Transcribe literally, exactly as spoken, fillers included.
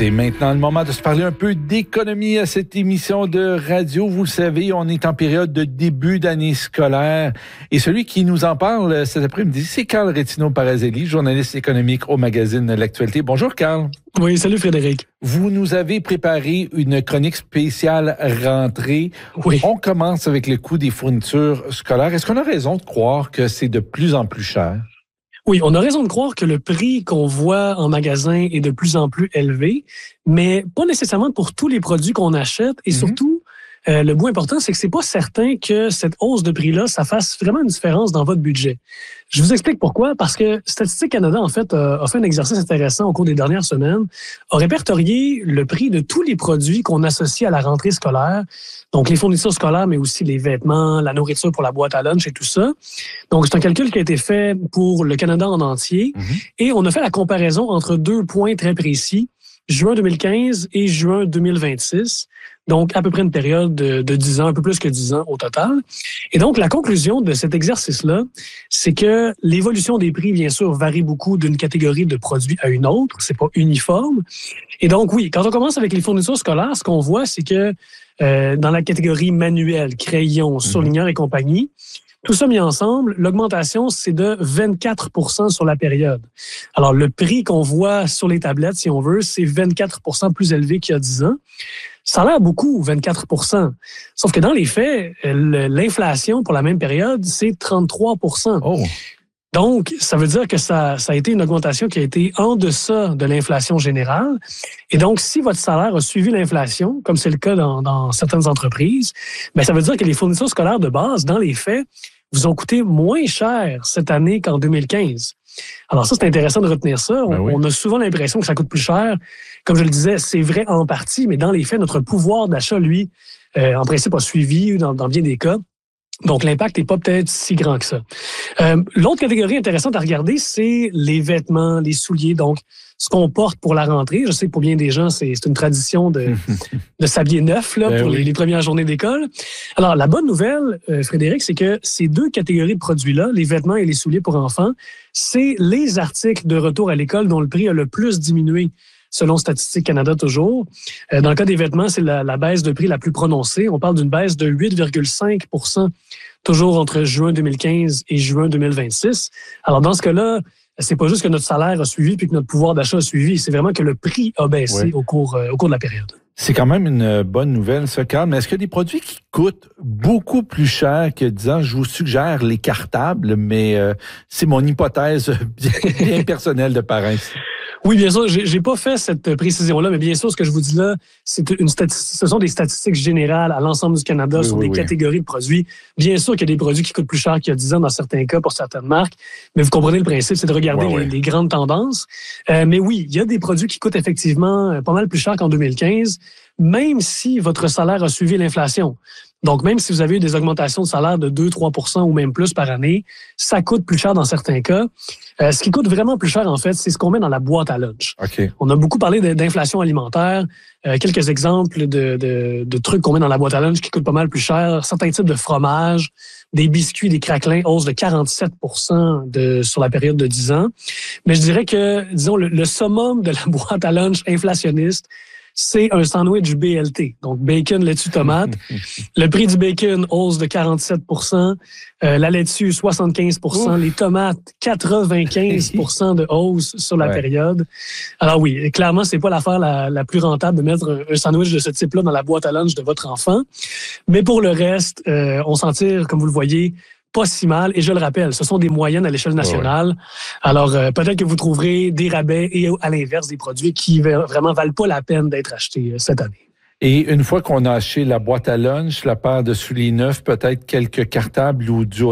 C'est maintenant le moment de se parler un peu d'économie à cette émission de radio. Vous le savez, on est en période de début d'année scolaire. Et celui qui nous en parle cet après-midi, c'est Carl Rétino-Parazelli, journaliste économique au magazine L'Actualité. Bonjour, Carl. Oui, salut Frédéric. Vous nous avez préparé une chronique spéciale rentrée. Oui. On commence avec le coût des fournitures scolaires. Est-ce qu'on a raison de croire que c'est de plus en plus cher? Oui, on a raison de croire que le prix qu'on voit en magasin est de plus en plus élevé, mais pas nécessairement pour tous les produits qu'on achète. Et mm-hmm. surtout, euh, le bout important, c'est que c'est pas certain que cette hausse de prix-là, ça fasse vraiment une différence dans votre budget. Je vous explique pourquoi. Parce que Statistique Canada, en fait, a fait un exercice intéressant au cours des dernières semaines, a répertorié le prix de tous les produits qu'on associe à la rentrée scolaire. Donc, les fournitures scolaires, mais aussi les vêtements, la nourriture pour la boîte à lunch et tout ça. Donc, c'est un calcul qui a été fait pour le Canada en entier. Mm-hmm. Et on a fait la comparaison entre deux points très précis, juin deux mille quinze et juin deux mille vingt-six. Donc, à peu près une période de, de dix ans, un peu plus que dix ans au total. Et donc, la conclusion de cet exercice-là, c'est que l'évolution des prix, bien sûr, varie beaucoup d'une catégorie de produits à une autre. C'est pas uniforme. Et donc, oui, quand on commence avec les fournitures scolaires, ce qu'on voit, c'est que euh, dans la catégorie manuel, crayon, surligneur et compagnie, tout ça mis ensemble, l'augmentation, c'est de vingt-quatre pour cent sur la période. Alors, le prix qu'on voit sur les tablettes, si on veut, c'est vingt-quatre pour cent plus élevé qu'il y a dix ans. Ça a l'air beaucoup, vingt-quatre pour cent. Sauf que dans les faits, l'inflation pour la même période, c'est trente-trois pour cent. Oh. Donc, ça veut dire que ça, ça a été une augmentation qui a été en deçà de l'inflation générale. Et donc, si votre salaire a suivi l'inflation, comme c'est le cas dans, dans certaines entreprises, bien, ça veut dire que les fournitures scolaires de base, dans les faits, vous ont coûté moins cher cette année qu'en deux mille quinze. Alors ça, c'est intéressant de retenir ça. On, ben oui. on a souvent l'impression que ça coûte plus cher. Comme je le disais, c'est vrai en partie, mais dans les faits, notre pouvoir d'achat, lui, euh, en principe, a suivi dans, dans bien des cas. Donc, l'impact n'est pas peut-être si grand que ça. Euh, l'autre catégorie intéressante à regarder, c'est les vêtements, les souliers. Donc, ce qu'on porte pour la rentrée. Je sais que pour bien des gens, c'est, c'est une tradition de, de s'habiller neuf là, pour ben oui. les, les premières journées d'école. Alors, la bonne nouvelle, euh, Frédéric, c'est que ces deux catégories de produits-là, les vêtements et les souliers pour enfants, c'est les articles de retour à l'école dont le prix a le plus diminué, selon Statistique Canada toujours. Euh, dans le cas des vêtements, c'est la, la baisse de prix la plus prononcée. On parle d'une baisse de huit virgule cinq pour cent toujours entre juin deux mille quinze et juin deux mille vingt-six. Alors, dans ce cas-là, c'est pas juste que notre salaire a suivi puis que notre pouvoir d'achat a suivi, c'est vraiment que le prix a baissé oui. au cours, euh, au cours de la période. C'est quand même une bonne nouvelle, ça, Carl. Mais est-ce qu'il y a des produits qui coûtent beaucoup plus cher que, disons, je vous suggère les cartables, mais euh, c'est mon hypothèse bien, bien personnelle de parrain. Oui, bien sûr, j'ai, j'ai pas fait cette précision-là, mais bien sûr, ce que je vous dis là, c'est une statistique, ce sont des statistiques générales à l'ensemble du Canada oui, sur oui, des oui. catégories de produits. Bien sûr qu'il y a des produits qui coûtent plus cher qu'il y a dix ans dans certains cas pour certaines marques, mais vous comprenez le principe, c'est de regarder ouais, les, ouais. les grandes tendances. Euh, mais oui, il y a des produits qui coûtent effectivement pas mal plus cher qu'en deux mille quinze, même si votre salaire a suivi l'inflation. Donc, même si vous avez eu des augmentations de salaire de deux à trois pour cent ou même plus par année, ça coûte plus cher dans certains cas. Euh, ce qui coûte vraiment plus cher, en fait, c'est ce qu'on met dans la boîte à lunch. Okay. On a beaucoup parlé de, d'inflation alimentaire. Euh, quelques exemples de, de, de trucs qu'on met dans la boîte à lunch qui coûtent pas mal plus cher. Certains types de fromages, des biscuits, des craquelins, hausse de quarante-sept pour cent de, sur la période de dix ans. Mais je dirais que, disons, le, le summum de la boîte à lunch inflationniste, c'est un sandwich B L T, donc bacon, laitue, tomate. Le prix du bacon, hausse de quarante-sept pour cent. Euh, la laitue, soixante-quinze pour cent. Ouf. Les tomates, quatre-vingt-quinze pour cent de hausse sur la ouais. période. Alors oui, clairement, c'est pas l'affaire la, la plus rentable de mettre un sandwich de ce type-là dans la boîte à lunch de votre enfant. Mais pour le reste, euh, on s'en tire, comme vous le voyez, pas si mal. Et je le rappelle, ce sont des moyennes à l'échelle nationale. Ouais. Alors, euh, peut-être que vous trouverez des rabais et à l'inverse des produits qui vraiment valent pas la peine d'être achetés euh, cette année. Et une fois qu'on a acheté la boîte à lunch, la paire de souliers neufs, peut-être quelques cartables ou du